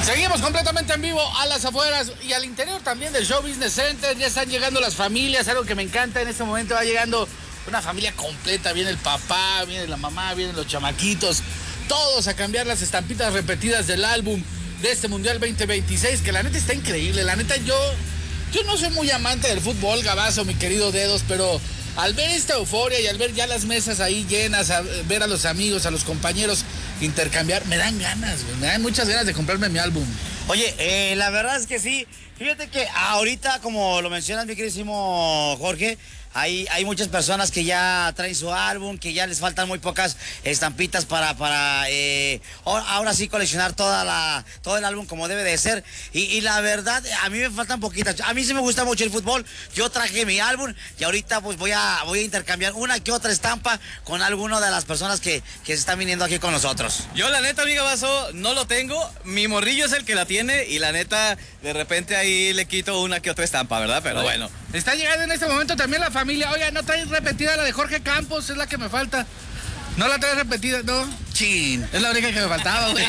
Seguimos completamente en vivo a las afueras y al interior también del Show Business Center. Ya están llegando las familias, algo que me encanta. En este momento va llegando una familia completa. Viene el papá, viene la mamá, vienen los chamaquitos. Todos a cambiar las estampitas repetidas del álbum de este Mundial 2026, que la neta está increíble. La neta, yo no soy muy amante del fútbol, Gabazo, mi querido Dedos, pero al ver esta euforia y al ver ya las mesas ahí llenas, a ver a los amigos, a los compañeros intercambiar, me dan ganas, güey, me dan muchas ganas de comprarme mi álbum. Oye, la verdad es que sí. Fíjate que ahorita, como lo mencionas, mi queridísimo Jorge, hay muchas personas que ya traen su álbum, que ya les faltan muy pocas estampitas para ahora sí coleccionar todo el álbum como debe de ser. Y la verdad, a mí me faltan poquitas. A mí sí me gusta mucho el fútbol. Yo traje mi álbum y ahorita pues voy a intercambiar una que otra estampa con alguna de las personas que se están viniendo aquí con nosotros. Yo la neta, amiga Vaso, no lo tengo. Mi morrillo es el que la tiene y la neta, de repente ahí le quito una que otra estampa, ¿verdad? Pero bueno. Está llegando en este momento también la familia. Oiga, ¿no traes repetida la de Jorge Campos? Es la que me falta. ¿No la traes repetida? No. Chin. Es la única que me faltaba, güey.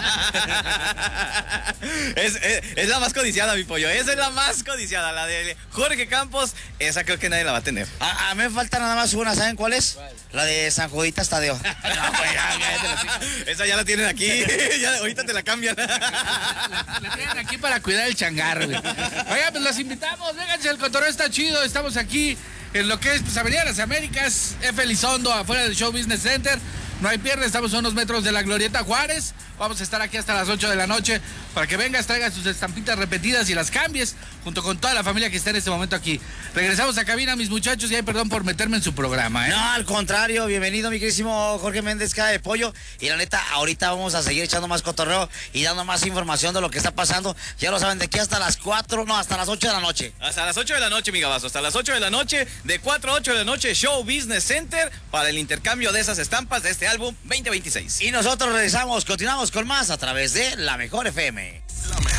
Es la más codiciada, mi pollo. Esa es la más codiciada. La de Jorge Campos, esa creo que nadie la va a tener. A mí me falta nada más una. ¿Saben cuál es? ¿Cuál? La de San Juditas Tadeo. No, pues esa ya la tienen aquí. Ya, ahorita te la cambian. La tienen aquí para cuidar el changarro, güey. Oiga, pues los invitamos. Vénganse, el cotorreo está chido. Estamos aquí en lo que es pues, Avenida Las Américas, F. Elizondo, afuera del Show Business Center. No hay pierde, estamos a unos metros de la Glorieta Juárez. Vamos a estar aquí hasta las 8 de la noche para que vengas, traigas tus estampitas repetidas y las cambies junto con toda la familia que está en este momento aquí. Regresamos a cabina, mis muchachos, y hay perdón por meterme en su programa, ¿eh? No, al contrario, bienvenido, mi queridísimo Jorge Méndez, cara de pollo. Y la neta, ahorita vamos a seguir echando más cotorreo y dando más información de lo que está pasando. Ya lo saben, de aquí hasta las 4, no, hasta las 8 de la noche. Hasta las 8 de la noche, mi Gabazo, hasta las 8 de la noche, de 4 a 8 de la noche, Show Business Center para el intercambio de esas estampas de este álbum 2026. Y nosotros regresamos, continuamos con más a través de La Mejor FM. La Mejor.